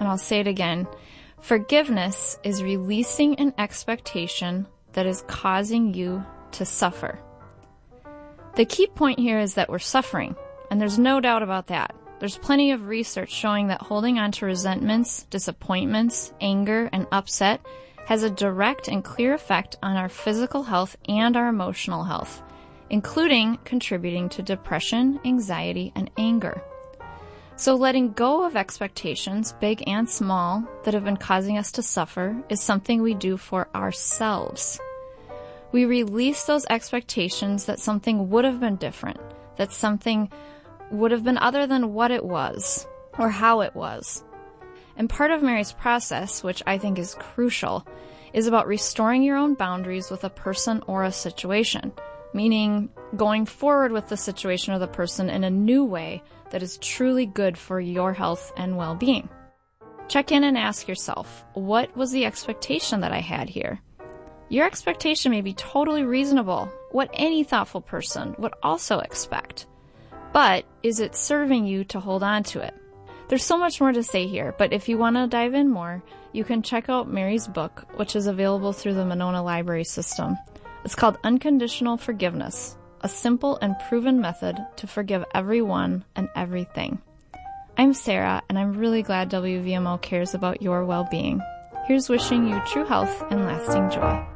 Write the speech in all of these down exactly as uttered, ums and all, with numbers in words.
and I'll say it again. Forgiveness is releasing an expectation that is causing you to suffer. The key point here is that we're suffering, and there's no doubt about that. There's plenty of research showing that holding on to resentments, disappointments, anger, and upset has a direct and clear effect on our physical health and our emotional health, including contributing to depression, anxiety, and anger. So letting go of expectations, big and small, that have been causing us to suffer is something we do for ourselves. We release those expectations that something would have been different, that something would have been other than what it was or how it was. And part of Mary's process, which I think is crucial, is about restoring your own boundaries with a person or a situation, meaning going forward with the situation or the person in a new way that is truly good for your health and well-being. Check in and ask yourself, what was the expectation that I had here? Your expectation may be totally reasonable, what any thoughtful person would also expect. But is it serving you to hold on to it? There's so much more to say here, but if you want to dive in more, you can check out Mary's book, which is available through the Monona Library System. It's called Unconditional Forgiveness, a simple and proven method to forgive everyone and everything. I'm Sarah, and I'm really glad W V M O cares about your well-being. Here's wishing you true health and lasting joy.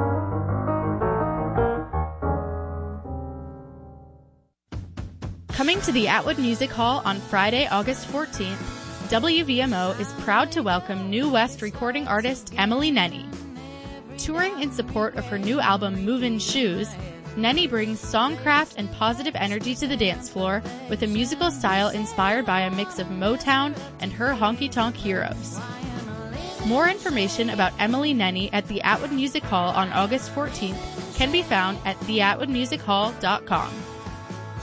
Coming to the Atwood Music Hall on Friday, August fourteenth, W V M O is proud to welcome New West recording artist Emily Nenny. Touring in support of her new album Movin' Shoes, Nenny brings songcraft and positive energy to the dance floor with a musical style inspired by a mix of Motown and her honky-tonk heroes. More information about Emily Nenny at the Atwood Music Hall on August fourteenth can be found at the atwood music hall dot com.